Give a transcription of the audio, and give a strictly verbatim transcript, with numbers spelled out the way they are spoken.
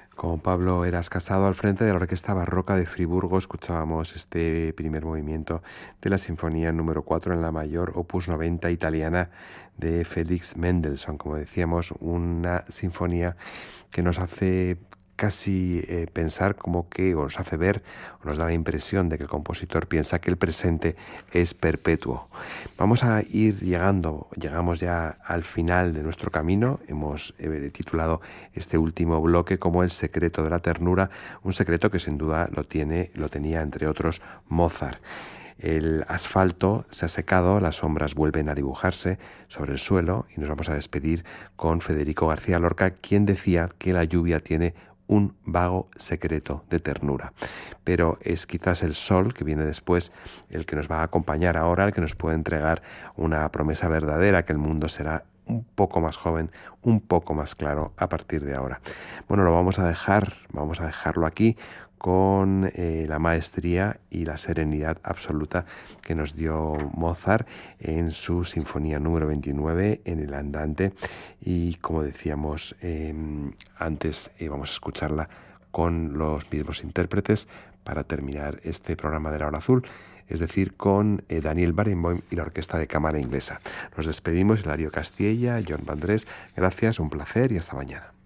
Con Pablo Eras Casado al frente de la Orquesta Barroca de Friburgo escuchábamos este primer movimiento de la Sinfonía número cuatro en la mayor, opus noventa italiana de Félix Mendelssohn. Como decíamos, una sinfonía que nos hace casi eh, pensar como que, o nos hace ver, o nos da la impresión de que el compositor piensa que el presente es perpetuo. Vamos a ir llegando, llegamos ya al final de nuestro camino. Hemos eh, titulado este último bloque como El secreto de la ternura, un secreto que sin duda lo tiene, lo tenía entre otros Mozart. El asfalto se ha secado, las sombras vuelven a dibujarse sobre el suelo y nos vamos a despedir con Federico García Lorca, quien decía que la lluvia tiene un vago secreto de ternura. Pero es quizás el sol que viene después el que nos va a acompañar ahora, el que nos puede entregar una promesa verdadera, que el mundo será un poco más joven, un poco más claro a partir de ahora. Bueno, lo vamos a dejar, vamos a dejarlo aquí con eh, la maestría y la serenidad absoluta que nos dio Mozart en su Sinfonía número veintinueve en el Andante, y como decíamos eh, antes, eh, vamos a escucharla con los mismos intérpretes para terminar este programa de La Hora Azul, es decir, con eh, Daniel Barenboim y la Orquesta de Cámara Inglesa. Nos despedimos, Hilario Castilla, John Vandrés, gracias, un placer y hasta mañana.